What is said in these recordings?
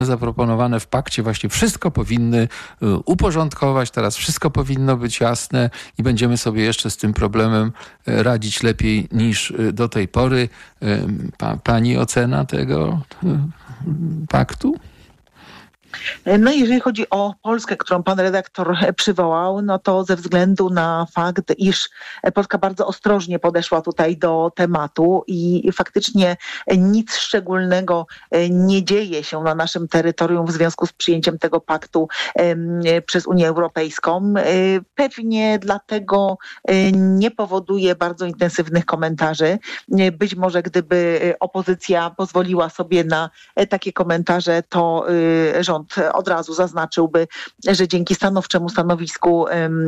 zaproponowane w pakcie właśnie wszystko powinny uporządkować, teraz wszystko powinno być jasne i będziemy sobie jeszcze z tym problemem radzić lepiej niż do tej pory. Pani ocena tego paktu? No jeżeli chodzi o Polskę, którą pan redaktor przywołał, no to ze względu na fakt, iż Polska bardzo ostrożnie podeszła tutaj do tematu i faktycznie nic szczególnego nie dzieje się na naszym terytorium w związku z przyjęciem tego paktu przez Unię Europejską. Pewnie dlatego nie powoduje bardzo intensywnych komentarzy. Być może gdyby opozycja pozwoliła sobie na takie komentarze, to rząd od razu zaznaczyłby, że dzięki stanowczemu stanowisku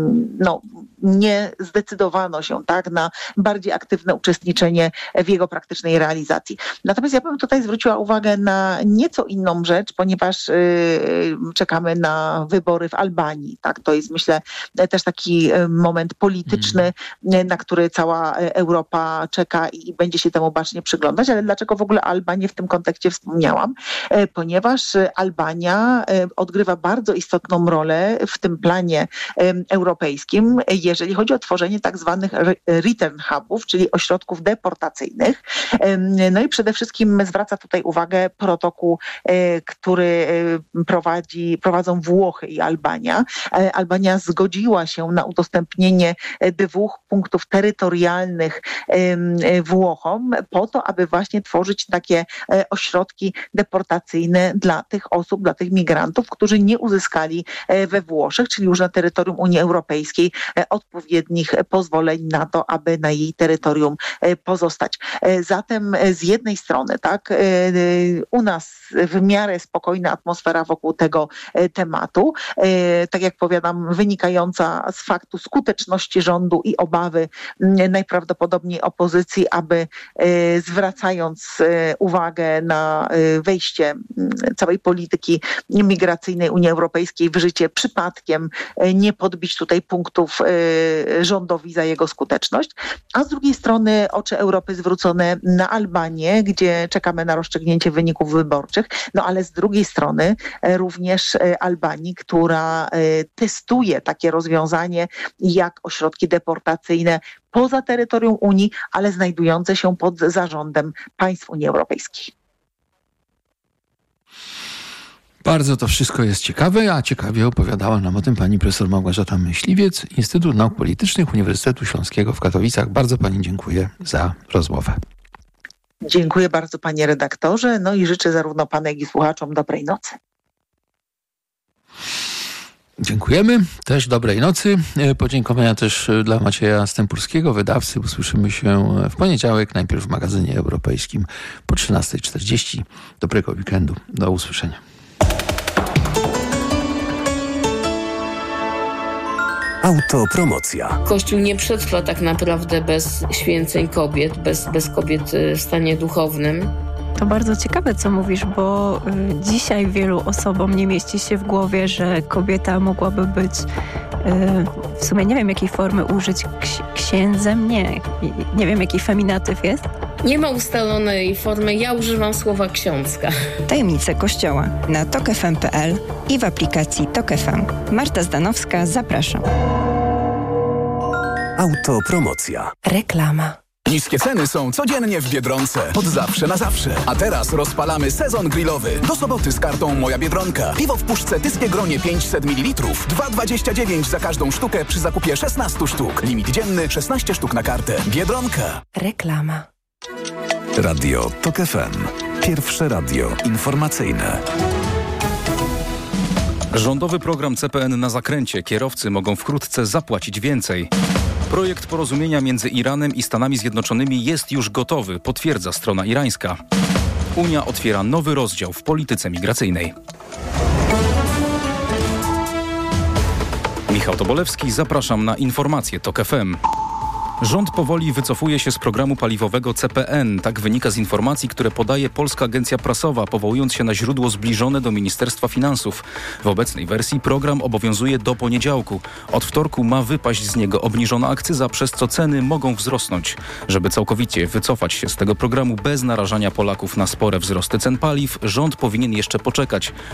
nie zdecydowano się tak na bardziej aktywne uczestniczenie w jego praktycznej realizacji. Natomiast ja bym tutaj zwróciła uwagę na nieco inną rzecz, ponieważ czekamy na wybory w Albanii. Tak? To jest, myślę, też taki moment polityczny, na który cała Europa czeka i będzie się temu bacznie przyglądać. Ale dlaczego w ogóle Albanię w tym kontekście wspomniałam? Ponieważ Albania odgrywa bardzo istotną rolę w tym planie europejskim, jeżeli chodzi o tworzenie tak zwanych return hubów, czyli ośrodków deportacyjnych. No i przede wszystkim zwraca tutaj uwagę protokół, który prowadzą Włochy i Albania. Albania zgodziła się na udostępnienie 2 punktów terytorialnych Włochom po to, aby właśnie tworzyć takie ośrodki deportacyjne dla tych osób, dla tych migrantów, którzy nie uzyskali we Włoszech, czyli już na terytorium Unii Europejskiej, odpowiednich pozwoleń na to, aby na jej terytorium pozostać. Zatem z jednej strony, tak, u nas w miarę spokojna atmosfera wokół tego tematu, tak jak powiadam, wynikająca z faktu skuteczności rządu i obawy najprawdopodobniej opozycji, aby zwracając uwagę na wejście całej polityki migracyjnej Unii Europejskiej w życie przypadkiem nie podbić tutaj punktów rządowi za jego skuteczność, a z drugiej strony oczy Europy zwrócone na Albanię, gdzie czekamy na rozstrzygnięcie wyników wyborczych, no ale z drugiej strony również Albanii, która testuje takie rozwiązanie jak ośrodki deportacyjne poza terytorium Unii, ale znajdujące się pod zarządem państw Unii Europejskiej. Bardzo to wszystko jest ciekawe, a ciekawie opowiadała nam o tym pani profesor Małgorzata Myśliwiec, Instytut Nauk Politycznych Uniwersytetu Śląskiego w Katowicach. Bardzo pani dziękuję za rozmowę. Dziękuję bardzo panie redaktorze, no i życzę zarówno panu, jak i słuchaczom dobrej nocy. Dziękujemy. Też dobrej nocy. Podziękowania też dla Macieja Stępurskiego, wydawcy. Usłyszymy się w poniedziałek, najpierw w magazynie europejskim po 13:40. Dobrego weekendu. Do usłyszenia. Autopromocja. Kościół nie przetrwa tak naprawdę bez święceń kobiet, bez kobiet w stanie duchownym. To bardzo ciekawe, co mówisz, bo dzisiaj wielu osobom nie mieści się w głowie, że kobieta mogłaby być, w sumie nie wiem jakiej formy użyć, księdzem, nie wiem jaki feminatyw jest. Nie ma ustalonej formy, ja używam słowa ksiądzka. Tajemnice Kościoła na tokfm.pl i w aplikacji Tok FM. Marta Zdanowska, zapraszam. Autopromocja. Reklama. Niskie ceny są codziennie w Biedronce. Od zawsze na zawsze. A teraz rozpalamy sezon grillowy. Do soboty z kartą Moja Biedronka. Piwo w puszce Tyskie Gronie 500 ml. 2,29 za każdą sztukę przy zakupie 16 sztuk. Limit dzienny 16 sztuk na kartę. Biedronka. Reklama. Radio Tok FM. Pierwsze radio informacyjne. Rządowy program CPN na zakręcie. Kierowcy mogą wkrótce zapłacić więcej. Projekt porozumienia między Iranem i Stanami Zjednoczonymi jest już gotowy, potwierdza strona irańska. Unia otwiera nowy rozdział w polityce migracyjnej. Michał Tobolewski, zapraszam na informacje TOK FM. Rząd powoli wycofuje się z programu paliwowego CPN. Tak wynika z informacji, które podaje Polska Agencja Prasowa, powołując się na źródło zbliżone do Ministerstwa Finansów. W obecnej wersji program obowiązuje do poniedziałku. Od wtorku ma wypaść z niego obniżona akcyza, przez co ceny mogą wzrosnąć. Żeby całkowicie wycofać się z tego programu bez narażania Polaków na spore wzrosty cen paliw, rząd powinien jeszcze poczekać.